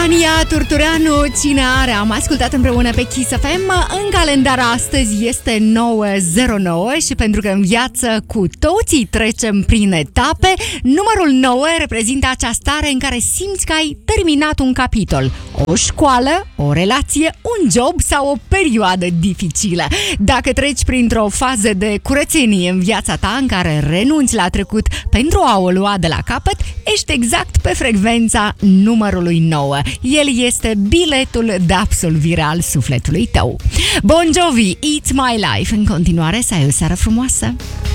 Tania Turtureanu, cine are? Am ascultat împreună pe Kiss FM. În calendar astăzi este 909 și pentru că în viață cu toții trecem prin etape, numărul 9 reprezintă acea stare în care simți că ai terminat un capitol, o școală, o relație, un job sau o perioadă dificilă. Dacă treci printr-o fază de curățenie în viața ta în care renunți la trecut pentru a o lua de la capăt, ești exact pe frecvența numărului 9. El este biletul de absolvire al sufletului tău. Bon Jovi, It's My Life. În continuare, să ai o seară frumoasă!